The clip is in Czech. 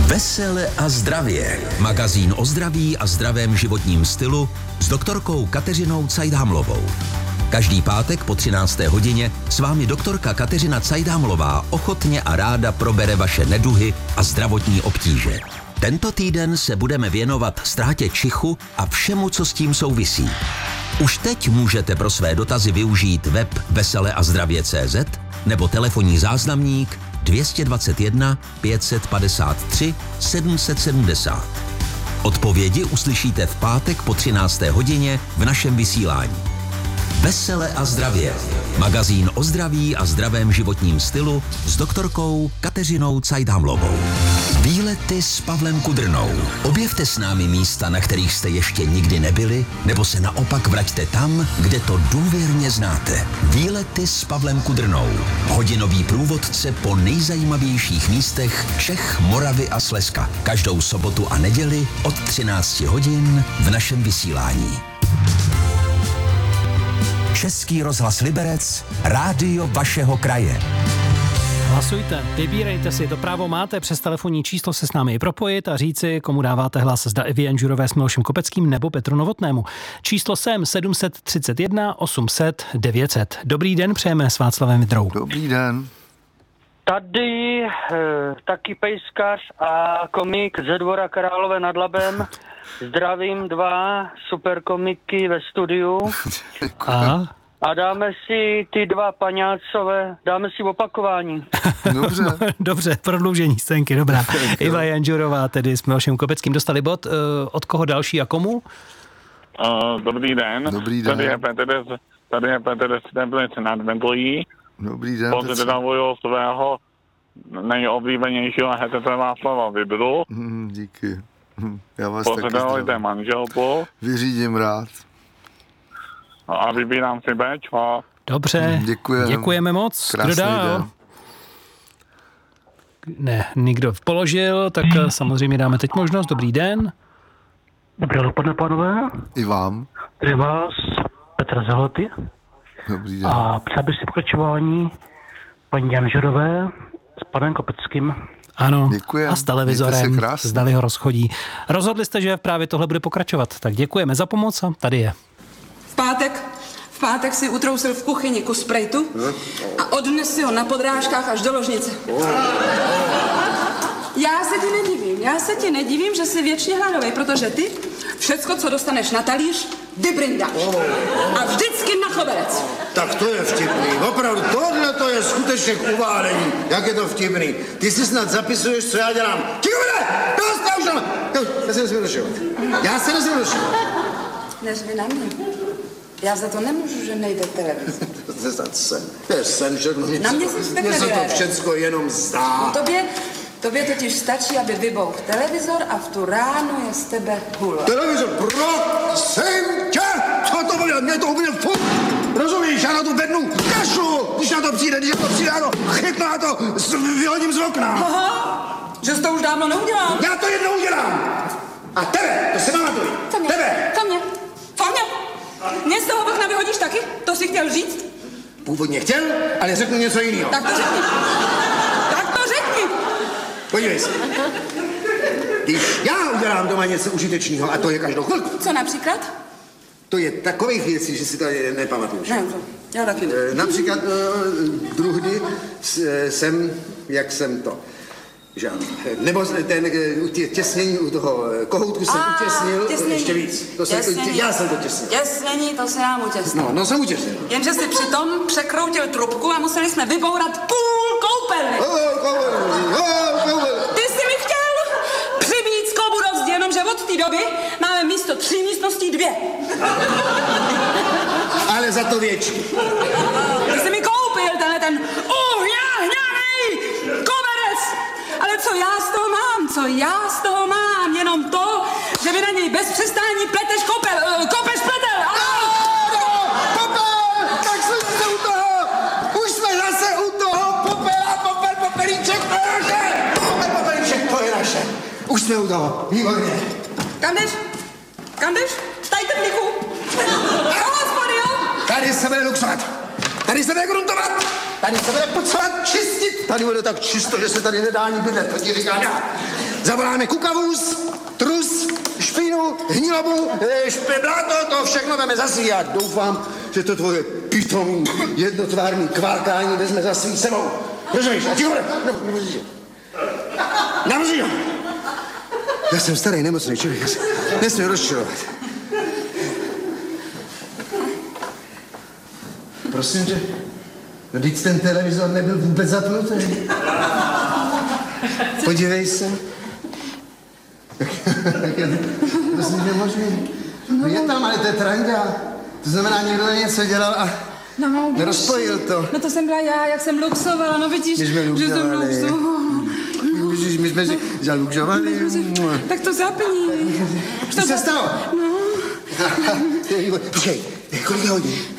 Vesele a zdravě. Magazín o zdraví a zdravém životním stylu s doktorkou Kateřinou Cajdámlovou. Každý pátek po 13. hodině s vámi doktorka Kateřina Cajdámlová ochotně a ráda probere vaše neduhy a zdravotní obtíže. Tento týden se budeme věnovat ztrátě čichu a všemu, co s tím souvisí. Už teď můžete pro své dotazy využít web veseleazdravě.cz nebo telefonní záznamník 221 553 770. Odpovědi uslyšíte v pátek po 13. hodině v našem vysílání. Vesele a zdravě. Magazín o zdraví a zdravém životním stylu s doktorkou Kateřinou Cajdámlovou. Výlety s Pavlem Kudrnou. Objevte s námi místa, na kterých jste ještě nikdy nebyli, nebo se naopak vraťte tam, kde to důvěrně znáte. Výlety s Pavlem Kudrnou. Hodinový průvodce po nejzajímavějších místech Čech, Moravy a Slezska. Každou sobotu a neděli od 13 hodin v našem vysílání. Český rozhlas Liberec, rádio vašeho kraje. Hlasujte, vybírejte si, to právo máte, přes telefonní číslo se s námi i propojit a říci, komu dáváte hlas, zda Evě Janžurové s Milošem Kopeckým nebo Petru Novotnému. Číslo sem 731 800 900. Dobrý den, přejeme s Václavem Vidrou. Dobrý den. Tady taky pejskař a komik ze Dvora Králové nad Labem. Zdravím dva super komiky ve studiu. A dáme si ty dva paňácové, dáme si opakování. Dobře. No, dobře, prodloužení scénky, dobrá. Iva Janžurová tedy s Milošem Kopeckým dostali bod. Od koho další a komu? Dobrý den. Dobrý den. Tady je Petr Steblic nad Vendlí. Dobrý den. Pozdravuju svého nejoblíbenějšího hetete Václava Vidru. Díky. Já vás taky pozdravujte zdravím. manželku. Vyřídím rád. A vybírám si Bčko. Dobře, děkujeme moc. Krásný Kdo dál? den. Ne, nikdo položil, tak samozřejmě dáme teď možnost. Dobrý den. Dobré dopoledne, pánové. I vám. Tady vás Petr Zahloty. Dobrý den. A přál bych si pokračování paní Janžurové s panem Kopeckým. Ano, Děkujem. a s televizorem, Mějte se krásně. zdali ho rozchodí. Rozhodli jste, že právě tohle bude pokračovat, tak děkujeme za pomoc a tady je. V pátek si utrousil v kuchyni kus sprejtu a odnes si ho na podrážkách až do ložnice. Já se ti nedivím, že jsi věčně hladový, protože ty všecko, co dostaneš na talíř, vybrindáš. A vždycky na koberec. Tak to je vtipný. Opravdu, tohle to je skutečně k uválení. Jak je to vtipný. Ty si snad zapisuješ, co já dělám. Já se nesmím došovat. Nezvy na mě. Já za to nemůžu, že nejde televize. To je sen, že Na mě se tak mně se to nevyjede. všecko jenom zdá. Tobě totiž stačí, aby vybouch televizor a v tu ránu je z tebe hula. Televizor, prosím tě! Co to bude? Mě to úplně furt. Rozumíš, já na tu bednu kašlu, když na to přijde, ano, chytnu na to, vyhodím z okna. Aha, že jsi to už dávno neudělal. Já to jednou udělám. A tebe, to si pamatuj. Co mě? Mě z toho okna vyhodíš taky? To jsi chtěl říct? Původně chtěl, ale řeknu něco jiného. Tak to řekni. Podívej se. Když já udělám doma něco užitečného, a to je každou chvilku. Co například? To je takových věcí, že si to nepamatuješ. Ne, já taky ne. Například druhdy jsem, jak jsem to, že ano. Nebo ten těsnění u toho kohoutku jsem utěsnil ještě víc. Já jsem to těsnil. Těsnění, to se nám utěsnil. No jsem utěsnil. Jenže si přitom překroutil trubku a museli jsme vybourat půl koupelny. Ty jsi mi chtěl přibít sklobu do zdi, jenomže od té doby máme místo 3 místností 2. Ale za to větší. Ty jsi mi koupil ten uhňahňanej koberec. Ale co já z toho mám? Jenom to, že mi na něj bez přestání pleteš kopeš pletel. Tak jsme zase u toho. Už jsme zase u toho. Popelíček, to je naše. Už jsme u toho. Výborně. Kam jdeš? Tady teplíku. Tady se bude luxovat. Tady se bude gruntovat. Tady se bude pucovat, čistit. Tady bude tak čisto, že se tady nedá ani bydlet. To ti říkám já. Zavoláme kukavůz, trus, špínu, hnilobu, bláto, to všechno veme za svý. Já doufám, že to tvoje pitomý jednotvárný kvárkání vezme za svý sebou. Rozumíš? A ticho, namrzí ho. Já jsem starý, nemocný člověk, já se nesmím rozčilovat. Prosím tě, no teď ten televizor nebyl vůbec zapnutý. Podívej se. Prosím tě, možný. No je tam, ale to je tranda. To znamená, někdo něco dělal a nerozpojil to. No to jsem byla já, jak jsem luxovala, no vidíš, že jsem luxovala. My jsme si zaluxovali. Tak to zapni. Co se stalo? No. Počkej, kolik je hodin?